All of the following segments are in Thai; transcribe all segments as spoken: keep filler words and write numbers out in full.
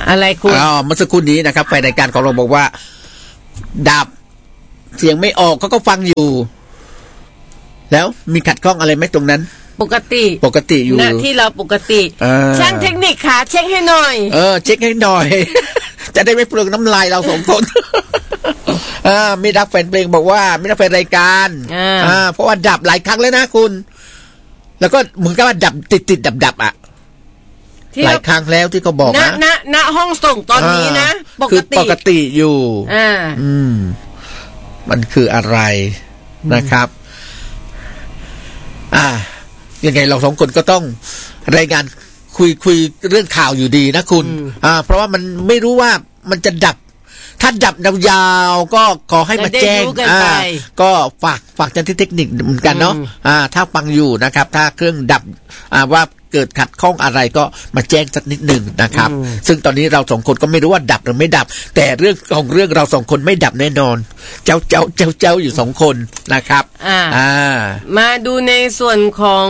อะไรคุณอ๋อเมื่อสักครู่นี้นะครับแฟนรายการของเราบอกว่าดับเสียงไม่ออกเขาก็ฟังอยู่แล้วมีขัดข้องอะไรไหมตรงนั้นปกติปกติอยู่หน้าที่เราปกติช่างเทคนิคค่ะเช็คให้หน่อยเออเช็คให้หน่อย จะได้ไม่เปลืองน้ำลายเราสองคนอ่ามีรักแฟนเพลงบอกว่ามีรักแฟนรายการอ่าเพราะว่าดับหลายครั้งแล้วนะคุณแล้วก็เหมือนกับว่าดับติดติดดับดับอ่ะหลายครั้งแล้วที่เขาบอกนะณณห้องส่งตอนนี้นะปกติปกติอยู่อ่าอืมมันคืออะไรนะครับอ่ายังไงเราสองคนก็ต้องรายงานคุยคุยเรื่องข่าวอยู่ดีนะคุณอ่าเพราะว่ามันไม่รู้ว่ามันจะดับถ้าดับยาวๆก็ขอให้มาแจ้งอ่าก็ฝากฝากเจ้าหน้าที่เทคนิคเหมือนกันเนาะอ่าถ้าฟังอยู่นะครับถ้าเครื่องดับอ่าว่าเกิดขัดข้องอะไรก็มาแจ้งสักนิดหนึ่งนะครับซึ่งตอนนี้เราสองคนก็ไม่รู้ว่าดับหรือไม่ดับแต่เรื่องของเรื่องเราสองคนไม่ดับแน่นอนเจ้าเจ้าเจ้าเจ้าอยู่สองคนนะครับอ่าอ่ามาดูในส่วนของ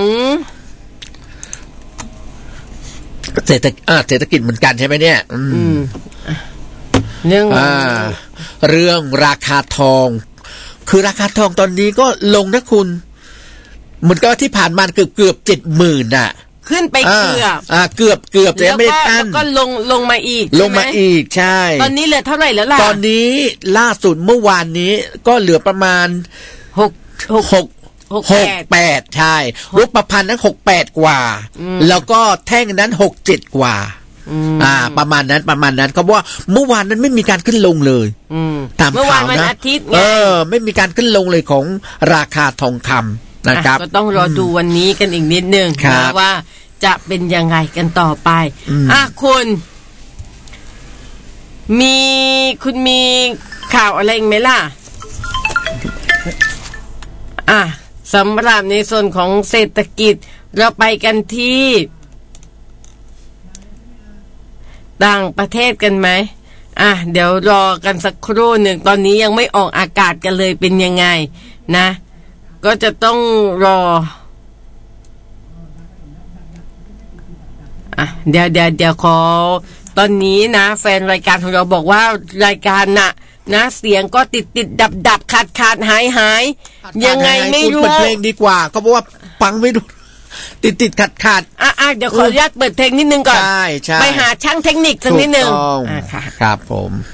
เศรษฐกิจเศรษฐกิจเหมือนกันใช่ไหมเนี่ยอืมเรื่องอ่าเรื่องราคาทองคือราคาทองตอนนี้ก็ลงนะคุณเหมือนกับที่ผ่านมาเกือบเกือบเจ็ดหมื่นอ่ะขึ้นไปเกือบอ่าเกือบเกือบแต่ไม่ทันแล้วก็ลงลงมาอีกลงมาอีกใช่ตอนนี้เหลือเท่าไหร่แล้วล่ะตอนนี้ล่าสุดเมื่อวานนี้ก็เหลือประมาณหกหกหกหกแปดใช่รูปประพันธ์นั้นหกแปดกว่าแล้วก็แท่งนั้นหกเจ็ดกว่าอ่าประมาณนั้นประมาณนั้นเขาบอกว่าเมื่อวานนั้นไม่มีการขึ้นลงเลยตามข่าวนะเออไม่มีการขึ้นลงเลยของราคาทองคำนะครับก็ต้องรอดูวันนี้กันอีกนิดนึงนะว่าจะเป็นยังไงกันต่อไปอ่ะคุณมีคุณมีข่าวอะไรไหมล่ะอ่ะสำหรับในส่วนของเศรษฐกิจเราไปกันที่ต่างประเทศกันไหมอ่ะเดี๋ยวรอกันสักครู่หนึ่งตอนนี้ยังไม่ออกอากาศกันเลยเป็นยังไงนะก็จะต้องรออ่ะเดี๋ยวเดี๋ยวเดี๋ยวขอตอนนี้นะแฟนรายการของเราบอกว่ารายการน่ะนะเสียงก็ติดติดดับดับขาดขาดหายหายยังไงไม่รู้เปิดเพลงดีกว่าเขาบอกว่าฟังไม่รู้ติดติดขัดขาดอ่ะอ่ะเดี๋ยวขออนุญาตเปิดเพลงนิดนึงก่อนใช่ใช่ไปหาช่างเทคนิคสักนิดนึงอ่ะค่ะครับผม